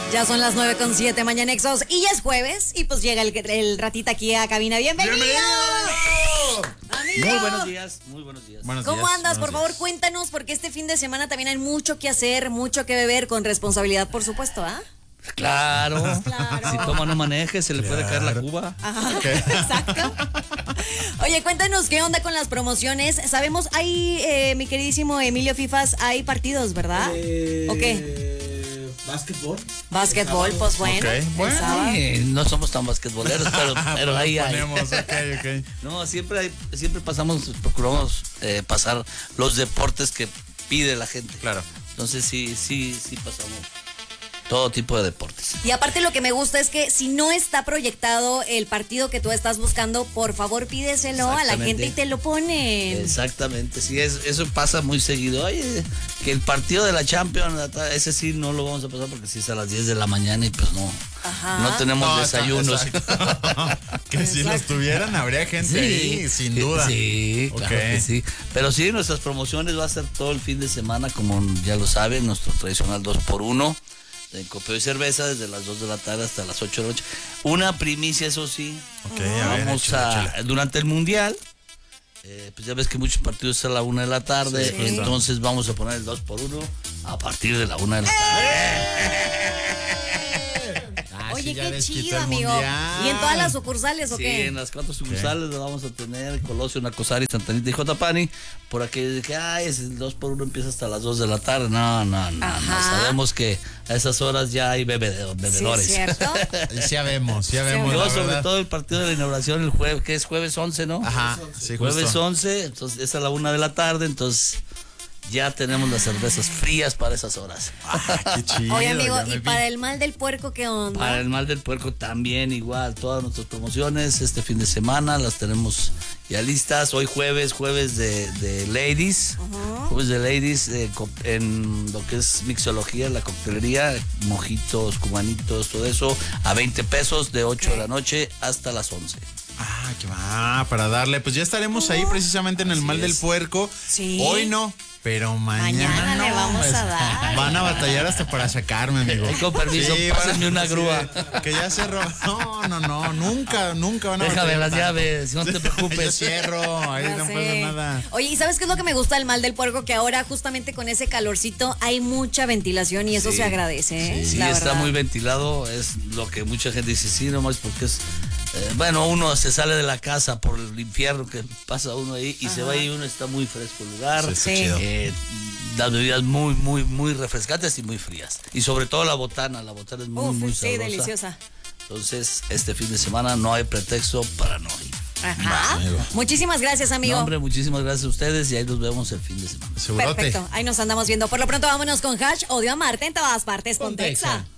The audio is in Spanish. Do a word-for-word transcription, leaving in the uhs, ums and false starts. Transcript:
Ya son las nueve con siete, Mañanexos, y ya es jueves, y pues llega el, el ratita aquí a cabina. ¡Bienvenido! Muy buenos días, muy buenos días. Buenos ¿Cómo días, andas? Por favor, días. Cuéntanos, porque este fin de semana también hay mucho que hacer, mucho que beber, con responsabilidad, por supuesto, ¿ah? ¿eh? Claro. claro. Si toma no maneje, se le claro. puede caer la cuba. Ajá, okay. Exacto. Oye, cuéntanos qué onda con las promociones. Sabemos, hay, eh, mi queridísimo Emilio Fifas, hay partidos, ¿verdad? Eh, ¿O qué? Básquetbol. Básquetbol, pues bueno. Okay. bueno. Sí, no somos tan basquetboleros, pero, pero ahí hay. Ponemos, okay, okay. No, siempre hay, siempre pasamos, procuramos eh, pasar los deportes que pide la gente. Claro. Entonces sí, sí, sí pasamos todo tipo de deportes. Y aparte lo que me gusta es que si no está proyectado el partido que tú estás buscando, por favor pídeselo a la gente y te lo ponen. Exactamente, sí, es, eso pasa muy seguido. Oye, que el partido de la Champions, ese sí no lo vamos a pasar porque sí es a las diez de la mañana y pues no, Ajá. no tenemos no, desayunos. Que si los tuvieran habría gente sí, ahí, sin duda. Sí, okay. Claro que sí. Pero sí, nuestras promociones va a ser todo el fin de semana, como ya lo saben, nuestro tradicional dos por uno. En copeo y cerveza desde las dos de la tarde hasta las ocho de la noche. Una primicia, eso sí. Okay, a ver, Vamos échale, a, échale. Durante el Mundial, eh, pues ya ves que muchos partidos a la una de la tarde, sí, sí. Entonces vamos a poner el dos por uno a partir de la una de la tarde. Oye, sí, qué chido, amigo. Mundial. ¿Y en todas las sucursales o sí, qué? Sí, en las cuatro sucursales lo vamos a tener, Colosio, Nacosari, Santanita y Jotapani. Por aquello de que, ay, el dos por uno empieza hasta las dos de la tarde. No, no, no, no. Sabemos que a esas horas ya hay bebe, bebedores. Sí, ¿cierto? Ya vemos, ya vemos. Yo, sobre verdad. todo el partido de la inauguración, el jueves, que es jueves once, ¿no? Ajá, sí, jueves justo. once, entonces es a la una de la tarde, entonces ya tenemos las cervezas frías para esas horas. Ah, qué chido. Oye, amigo, ¿y para el mal del puerco qué onda? Para el mal del puerco también igual, todas nuestras promociones este fin de semana las tenemos ya listas. Hoy jueves, jueves de, de ladies, uh-huh. jueves de ladies eh, en lo que es mixología, la coctelería, mojitos, cubanitos, todo eso, a veinte pesos de ocho okay. de la noche hasta las once. Ah, qué va, para darle, pues ya estaremos ahí precisamente en el mal es. del puerco. Sí. Hoy no, pero mañana, mañana no, le vamos pues, a dar. Van a batallar hasta para sacarme, amigo. Ay, con permiso, sí, pásenme una grúa. Sí, que ya cerró. No, no, no, nunca, nunca van a Déjame batallar. las tanto. llaves, no te preocupes. Yo cierro, ahí no, no pasa nada. Oye, ¿y sabes qué es lo que me gusta del mal del puerco? Que ahora justamente con ese calorcito hay mucha ventilación y eso sí. se agradece, ¿eh? Sí, sí está verdad. muy ventilado, es lo que mucha gente dice, sí, nomás porque es... Eh, bueno, uno se sale de la casa por el infierno que pasa uno ahí y Ajá. se va y uno está muy fresco el lugar. Sí, sí. Eh, las bebidas muy, muy, muy refrescantes y muy frías. Y sobre todo la botana, la botana es muy, Uf, muy sí, sabrosa. deliciosa. Entonces, este fin de semana no hay pretexto para no ir. Ajá. Vale. Muchísimas gracias, amigo. No, hombre, muchísimas gracias a ustedes y ahí nos vemos el fin de semana. Segurote. Perfecto, ahí nos andamos viendo. Por lo pronto vámonos con Hash, Odio Amarte en todas partes con Texa.